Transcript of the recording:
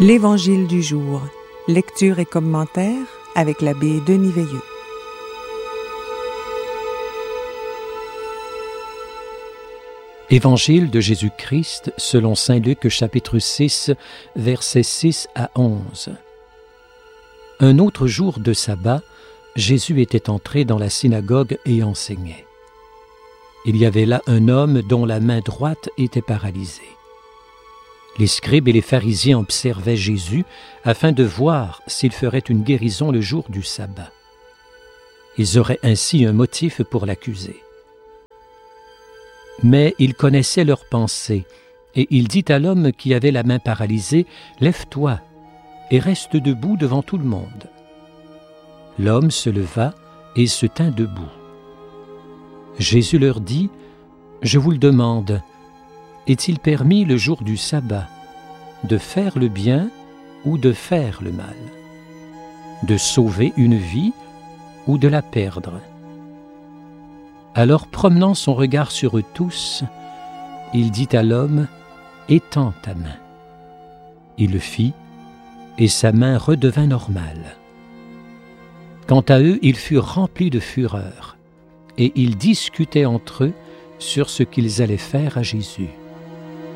L'Évangile du jour. Lecture et commentaire avec l'abbé Denis Veilleux. Évangile de Jésus-Christ selon saint Luc chapitre 6, versets 6 à 11. Un autre jour de sabbat, Jésus était entré dans la synagogue et enseignait. Il y avait là un homme dont la main droite était paralysée. Les scribes et les pharisiens observaient Jésus afin de voir s'il ferait une guérison le jour du sabbat. Ils auraient ainsi un motif pour l'accuser. Mais il connaissait leurs pensées, et il dit à l'homme qui avait la main paralysée, « Lève-toi et reste debout devant tout le monde. » L'homme se leva et se tint debout. Jésus leur dit, « Je vous le demande, est-il permis le jour du sabbat de faire le bien ou de faire le mal, de sauver une vie ou de la perdre ?» Alors, promenant son regard sur eux tous, il dit à l'homme, « Étends ta main. » Il le fit, et sa main redevint normale. Quant à eux, ils furent remplis de fureur, et ils discutaient entre eux sur ce qu'ils allaient faire à Jésus.